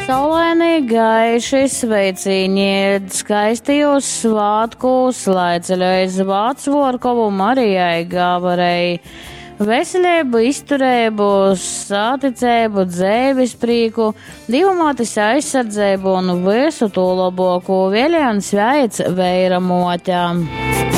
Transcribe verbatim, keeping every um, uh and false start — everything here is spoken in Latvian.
Saulaini gaiši sveicieni skaistajos svātkos, lai ceļojas Vācvorkovu Marijai Gāvarei. Veselību, izturēbu, saticēbu, dzēvis prīku, divumātis aizsardzību un visu to laboku Viljāns sveic Veira moķām.